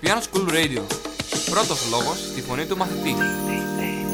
Piano School Radio. Πρώτος λόγος στη φωνή του μαθητή.